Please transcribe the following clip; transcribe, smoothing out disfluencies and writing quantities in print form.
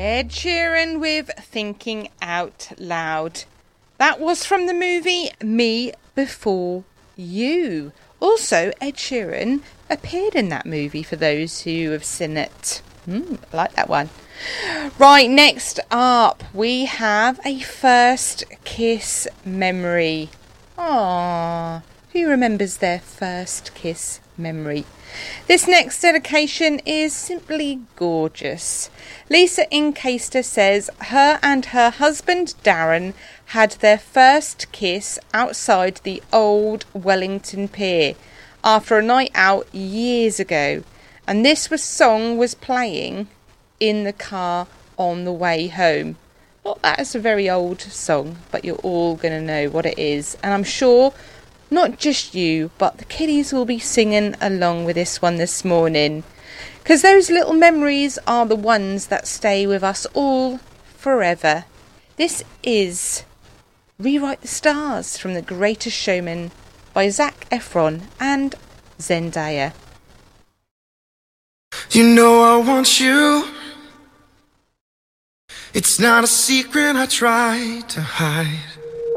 Ed Sheeran with Thinking Out Loud. That was from the movie Me Before You. Also, Ed Sheeran appeared in that movie for those who have seen it. I like that one. Right, next up we have a first kiss memory. Aww, who remembers their first kiss memory? This next dedication is simply gorgeous. Lisa Incaster says her and her husband Darren had their first kiss outside the old Wellington Pier after a night out years ago, and this song was playing in the car on the way home. Not that it's a very old song, but you're all going to know what it is, and I'm sure not just you, but the kiddies will be singing along with this one this morning, because those little memories are the ones that stay with us all forever. This is Rewrite the Stars from The Greatest Showman by Zac Efron and Zendaya. You know I want you. It's not a secret I try to hide.